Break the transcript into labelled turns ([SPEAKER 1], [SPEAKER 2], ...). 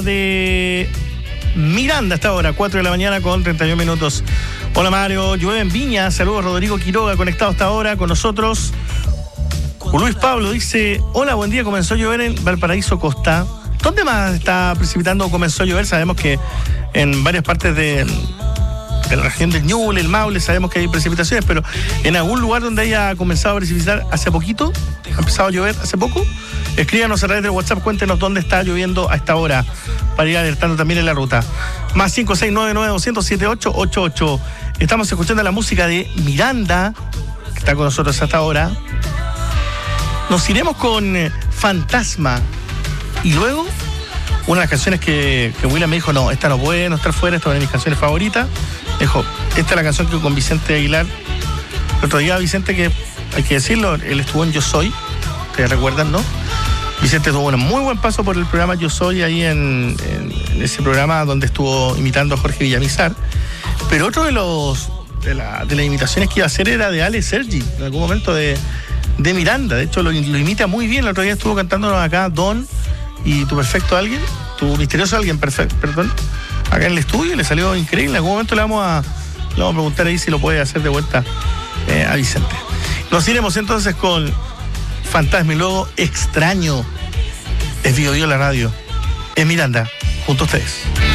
[SPEAKER 1] de Miranda hasta ahora, 4 de la mañana con 31 minutos. Hola Mario, llueve en Viña, saludos Rodrigo Quiroga, conectado hasta ahora con nosotros. Luis Pablo dice, hola, buen día, comenzó a llover en Valparaíso Costa. ¿Dónde más está precipitando o comenzó a llover? Sabemos que en varias partes de la región del Ñuble, el Maule, sabemos que hay precipitaciones, pero en algún lugar donde haya comenzado a precipitar hace poquito, ha empezado a llover hace poco, escríbanos a través del WhatsApp, cuéntenos dónde está lloviendo a esta hora, para ir alertando también en la ruta. Más 56992007888. Estamos escuchando la música de Miranda, que está con nosotros hasta ahora. Nos iremos con Fantasma. Y luego, una de las canciones que William me dijo, no, esta no puede no estar fuera, esta es una de mis canciones favoritas. Dijo, esta es la canción que con Vicente Aguilar. El otro día Vicente, que hay que decirlo, él estuvo en Yo Soy, ustedes recuerdan, ¿no? Vicente tuvo un muy buen paso por el programa Yo Soy, ahí en ese programa donde estuvo imitando a Jorge Villamizar. Pero otro de las imitaciones que iba a hacer era de Ale Sergi, en algún momento de Miranda. De hecho, lo imita muy bien. El otro día estuvo cantándonos acá Don y Tu Perfecto Alguien, Tu Misterioso Alguien, perdón, acá en el estudio, le salió increíble. En algún momento le vamos a preguntar ahí si lo puede hacer de vuelta a Vicente. Nos iremos entonces con Fantasma y luego Extraño. Es Bio Bio la radio. Es Miranda, junto a ustedes.